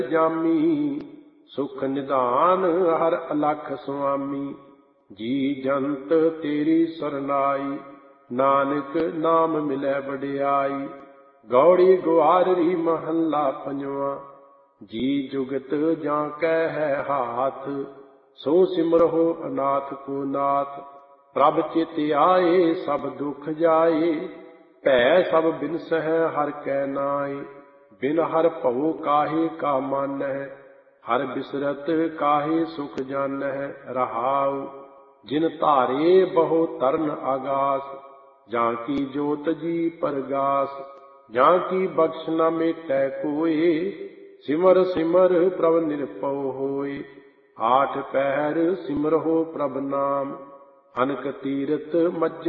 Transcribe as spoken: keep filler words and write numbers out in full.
ਜਾਮੀ, ਸੁਖ ਨਿਧਾਨ ਹਰ ਅਲਖ ਸੁਆਮੀ। ਜੀ ਜੰਤ ਤੇਰੀ ਸਰਨਾਈ, ਨਾਨਕ ਨਾਮ ਮਿਲੈ ਵਡਿਆਈ। ਗੌੜੀ ਗੁਆਰਰੀ ਮਹੱਲਾ ਪੰਜਵਾਂ। ਜੀ ਜੁਗਤ ਜਾਂ ਕੈ ਹੈ ਹਾਥ, ਸੋ ਸਿਮਰਹੁ ਅਨਾਥ ਕੋ ਨਾਥ। ਪ੍ਰਭ ਚਿਤ ਆਏ ਸਭ ਦੁਖ ਜਾਏ, ਭੈ ਸਭ ਬਿਨਸਹਿ ਹਰਿ ਕੈ ਨਾਏ। ਬਿਨ ਹਰਿ ਭਉ ਕਾਹੇ ਕਾ ਮਾਨਹਿ, ਹਰਿ ਬਿਸਰਤ ਕਾਹੇ ਸੁਖ ਜਾਨਹਿ। ਰਹਾਉ ਜਿਨ ਧਾਰੇ ਬਹੁ ਤਰਨ ਆਗਾਸ, ਜਾਂ ਕੀ ਜੋਤ ਜੀ ਪਰਗਾਸ। ਜਾਂ ਕੀ ਬਖਸ਼ ਨ ਮੇਟੈ ਕੋਇ, ਸਿਮਰ ਸਿਮਰ ਪ੍ਰਭ ਨਿਰਭਉ ਹੋਇ। ਆਠ ਪਹਿਰ ਸਿਮਰਹੁ ਪ੍ਰਭ ਨਾਮ, ਅਨਕ ਤੀਰਥ ਮੱਝ